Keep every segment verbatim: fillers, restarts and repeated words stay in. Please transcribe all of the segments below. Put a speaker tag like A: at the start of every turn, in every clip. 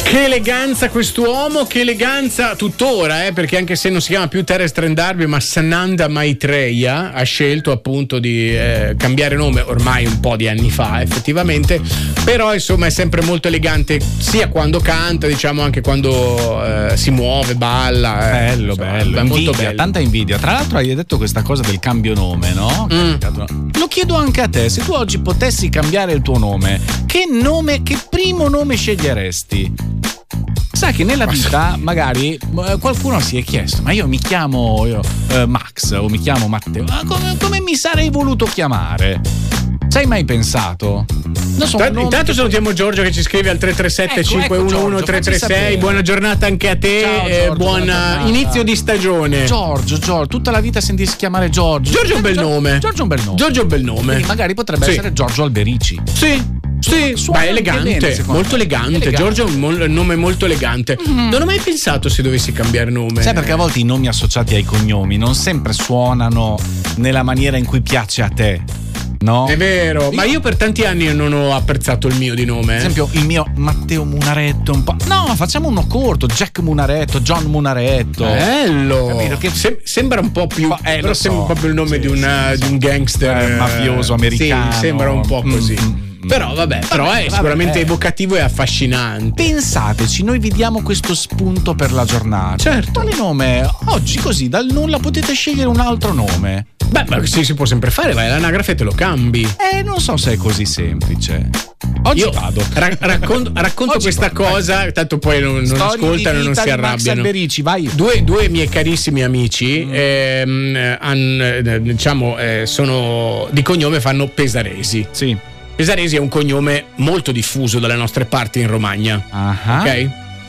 A: Che eleganza quest'uomo, che eleganza tuttora, eh, perché anche se non si chiama più Terrestrian Darby ma Sananda Maitreya ha scelto appunto di eh, cambiare nome ormai un po' di anni fa effettivamente, però insomma è sempre molto elegante sia quando canta, diciamo anche quando eh, si muove, balla. Eh,
B: bello,
A: insomma,
B: bello,
A: è molto
B: invidia,
A: bello.
B: Tanta invidia. Tra l'altro hai detto questa cosa del cambio nome, no?
A: Mm.
B: Lo chiedo anche a te, se tu oggi potessi cambiare il tuo nome, che nome, che primo nome sceglieresti? Sai che nella vita magari eh, qualcuno si è chiesto: ma io mi chiamo io, eh, Max o mi chiamo Matteo, ma come, come mi sarei voluto chiamare? Ci hai mai pensato? Non so,
A: Intanto, intanto salutiamo Giorgio che ci scrive al tre tre sette cinque uno uno tre tre sei. Buona giornata anche a te.
B: Ciao,
A: eh,
B: Giorgio,
A: buon
B: buona
A: inizio di stagione.
B: Giorgio, Giorgio, tutta la vita sentirsi chiamare Giorgio.
A: Giorgio è un bel
B: Giorgio,
A: nome.
B: Giorgio è un bel nome.
A: Giorgio è un bel nome.
B: Quindi magari potrebbe
A: Sì.
B: essere Giorgio Alberici.
A: Sì. Sì,
B: Suona
A: beh,
B: anche
A: elegante,
B: bene, secondo
A: molto
B: me.
A: elegante.
B: Elegante.
A: Giorgio è un mo- nome molto elegante. Mm. Non ho mai pensato se dovessi cambiare nome.
B: Sai, perché a volte i nomi associati ai cognomi non sempre suonano nella maniera in cui piace a te, no?
A: È vero, io... ma io per tanti anni non ho apprezzato il mio di nome.
B: Ad esempio il mio Matteo Munaretto un po'. No, facciamo uno corto, Jack Munaretto, John Munaretto.
A: Bello.
B: Capito? Che
A: Sem- sembra un po' più
B: eh,
A: però
B: lo
A: sembra
B: so.
A: proprio il nome
B: Sì,
A: di, una,
B: sì,
A: di un gangster
B: eh, mafioso americano.
A: Sì, sembra un po' così.
B: Mm-hmm.
A: Però vabbè, però
B: Vabbè,
A: è
B: vabbè,
A: sicuramente
B: eh.
A: evocativo e affascinante.
B: Pensateci, noi vi diamo questo spunto per la giornata.
A: Certo.
B: Quale nome? Oggi così dal nulla potete scegliere un altro nome.
A: Beh, ma sì, si può sempre fare, vai all'anagrafe e te lo cambi.
B: Eh, non so se è così semplice. Oggi
A: Io
B: vado.
A: ra- racconto, racconto
B: Oggi
A: questa
B: vado,
A: cosa,
B: vai.
A: tanto poi non, non
B: Storie
A: ascoltano
B: di
A: e non
B: vita
A: si
B: di Max
A: arrabbiano.
B: Alberici, vai.
A: Due, due miei carissimi amici, mm. ehm, han, eh, diciamo, eh, sono di cognome fanno Pesaresi.
B: Sì.
A: Pesaresi è un cognome molto diffuso dalle nostre parti in Romagna.
B: Uh-huh.
A: Ok?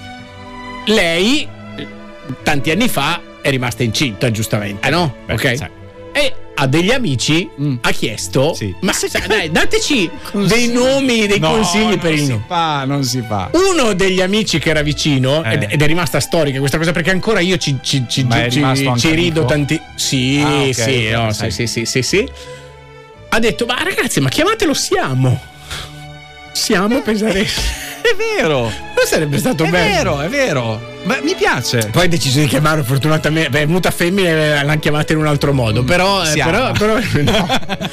A: Lei, tanti anni fa, è rimasta incinta, giustamente, no?
B: Beh,
A: ok?
B: sai.
A: E a degli amici
B: Mm.
A: ha chiesto:
B: Sì.
A: ma se, dai, dateci dei nomi, dei
B: No,
A: consigli per
B: non
A: il
B: si
A: nome.
B: fa, non si fa.
A: Uno degli amici che era vicino,
B: Eh.
A: ed, ed è rimasta storica questa cosa perché ancora io ci, ci, ci,
B: Ma è
A: ci,
B: rimasto anche
A: ci rido
B: amico?
A: tanti. Sì,
B: Ah, ok,
A: sì,
B: ok,
A: no,
B: sai.
A: sì, sì, sì, sì, sì. Ha detto: ma ragazzi, ma chiamatelo Siamo. Siamo Pesaresi.
B: È vero.
A: Non sarebbe stato
B: È
A: bello.
B: vero, è vero. Beh, mi piace.
A: Poi ha deciso di chiamarlo, fortunatamente. Beh, è venuta femmina e l'hanno chiamata in un altro modo. Però, eh,
B: Siamo.
A: però, però, no.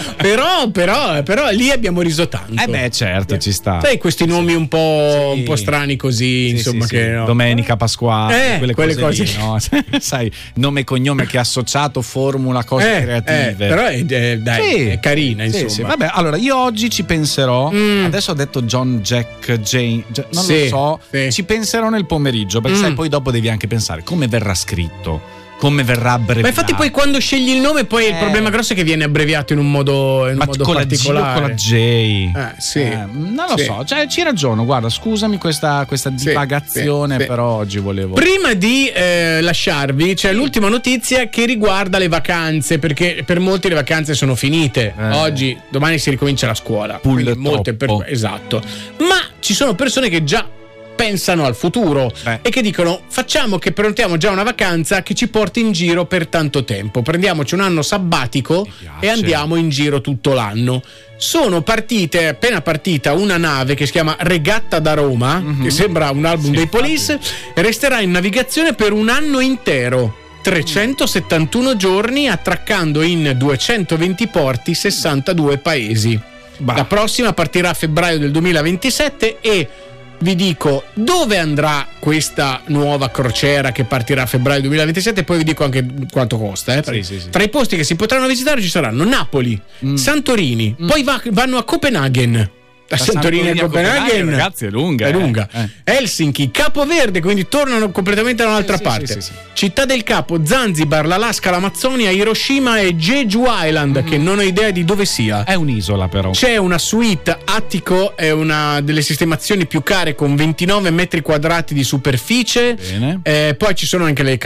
A: però, però, però, lì abbiamo riso tanto.
B: Eh beh, certo, ci sta.
A: Sai, questi nomi un po',
B: Sì.
A: un po' strani così,
B: Sì,
A: insomma,
B: sì,
A: che
B: sì.
A: no.
B: Domenica Pasquale,
A: Eh,
B: quelle,
A: quelle
B: cose,
A: cose
B: lì, no? Sai, nome e cognome che associato formula cose
A: Eh,
B: creative.
A: eh, però è, è- dai,
B: Sì.
A: è carina,
B: Sì,
A: insomma.
B: sì. Vabbè, allora io oggi ci penserò.
A: Mm.
B: Adesso ho detto John, Jack, Jane, Ja- non
A: Sì,
B: lo so.
A: sì.
B: Ci penserò nel pomeriggio, perché
A: Mm.
B: sai, poi dopo devi anche pensare come verrà scritto, come verrà abbreviato.
A: Ma infatti poi quando scegli il nome poi il
B: Eh.
A: problema grosso è che viene abbreviato in un modo, in un
B: Ma
A: modo
B: con la G o
A: particolare.
B: con la J?
A: Eh, sì.
B: Eh, non lo
A: Sì.
B: so, cioè, ci ragiono. Guarda, scusami questa, questa
A: Sì,
B: divagazione,
A: sì, sì.
B: però oggi volevo.
A: Prima di eh, lasciarvi c'è l'ultima notizia che riguarda le vacanze, perché per molti le vacanze sono finite.
B: Eh.
A: Oggi, domani si ricomincia la scuola.
B: Pull
A: quindi molte per...
B: troppo.
A: Esatto. Ma ci sono persone che già pensano al futuro
B: Beh.
A: e che dicono: facciamo che prenotiamo già una vacanza che ci porti in giro per tanto tempo, prendiamoci un anno sabbatico
B: Mi piace.
A: e andiamo in giro tutto l'anno. Sono partite, appena partita una nave che si chiama Regatta da Roma,
B: Mhm.
A: che sembra un album
B: Sì,
A: dei Police, e resterà in navigazione per un anno intero, trecentosettantuno giorni, attraccando in duecentoventi porti, sessantadue paesi.
B: Bah.
A: La prossima partirà a febbraio del duemilaventisette e vi dico dove andrà questa nuova crociera che partirà a febbraio duemilaventisette e poi vi dico anche quanto costa. Eh?
B: Sì, sì, sì.
A: Tra i posti che si potranno visitare ci saranno Napoli,
B: Mm.
A: Santorini, poi va- vanno a Copenaghen. Da
B: Da
A: Santorini a
B: Santorini a
A: Copenaghen,
B: Copenaghen, ragazzi, è lunga,
A: È
B: eh.
A: lunga.
B: Eh.
A: Helsinki, Capoverde, quindi tornano completamente da un'altra
B: Sì, sì,
A: parte.
B: sì, sì, sì.
A: Città del Capo, Zanzibar, l'Alaska, l'Amazzonia, Hiroshima e Jeju Island, che non ho idea di dove sia.
B: È un'isola, però.
A: C'è una suite attico, è una delle sistemazioni più care con ventinove metri quadrati di superficie.
B: Bene.
A: Eh, poi ci sono anche le